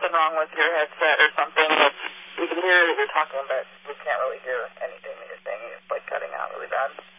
something wrong with your headset or something. But we can hear that you're talking, but we can't really hear anything that you're saying. It's like cutting out really bad.